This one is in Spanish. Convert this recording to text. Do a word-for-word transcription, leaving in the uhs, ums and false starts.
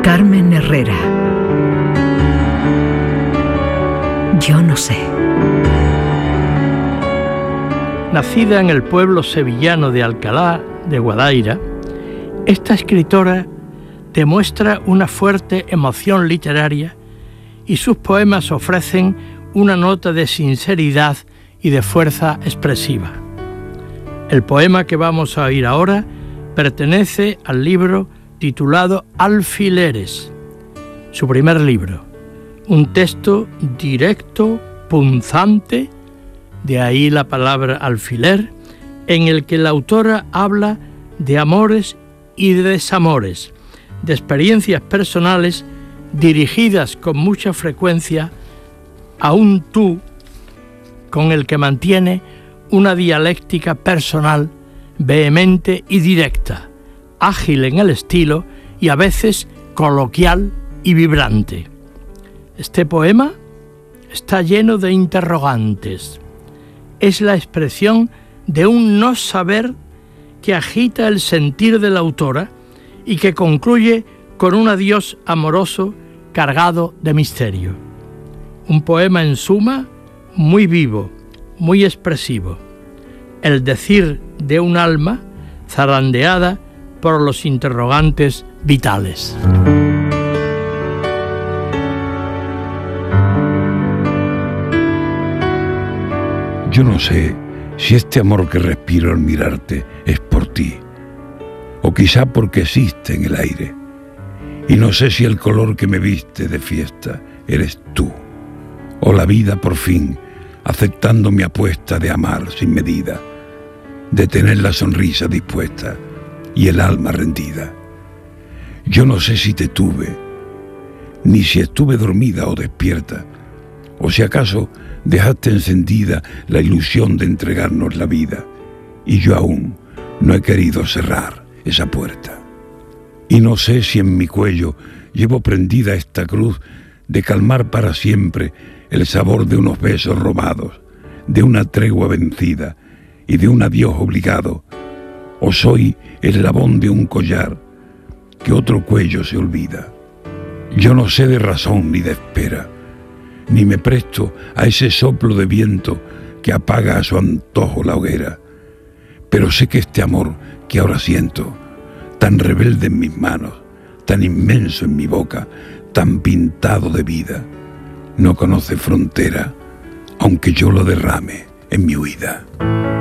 Carmen Herrera. Yo no sé. Nacida en el pueblo sevillano de Alcalá de Guadaira, esta escritora demuestra una fuerte emoción literaria y sus poemas ofrecen una nota de sinceridad y de fuerza expresiva. El poema que vamos a oír ahora pertenece al libro titulado Alfileres, su primer libro, un texto directo, punzante, de ahí la palabra alfiler, en el que la autora habla de amores y de desamores, de experiencias personales dirigidas con mucha frecuencia a un tú con el que mantiene una dialéctica personal vehemente y directa, ágil en el estilo y a veces coloquial y vibrante. Este poema está lleno de interrogantes. Es la expresión de un no saber que agita el sentir de la autora y que concluye con un adiós amoroso cargado de misterio. Un poema en suma muy vivo, muy expresivo. El decir de un alma zarandeada por los interrogantes vitales. Yo no sé si este amor que respiro al mirarte es por ti, o quizá porque existe en el aire, y no sé si el color que me viste de fiesta eres tú, o la vida por fin aceptando mi apuesta de amar sin medida, de tener la sonrisa dispuesta y el alma rendida. Yo no sé si te tuve, ni si estuve dormida o despierta, o si acaso dejaste encendida la ilusión de entregarnos la vida, y yo aún no he querido cerrar esa puerta. Y no sé si en mi cuello llevo prendida esta cruz de calmar para siempre el sabor de unos besos robados, de una tregua vencida y de un adiós obligado, o soy el eslabón de un collar que otro cuello se olvida. Yo no sé de razón ni de espera, ni me presto a ese soplo de viento que apaga a su antojo la hoguera, pero sé que este amor que ahora siento, tan rebelde en mis manos, tan inmenso en mi boca, tan pintado de vida, no conoce frontera, aunque yo lo derrame en mi huida.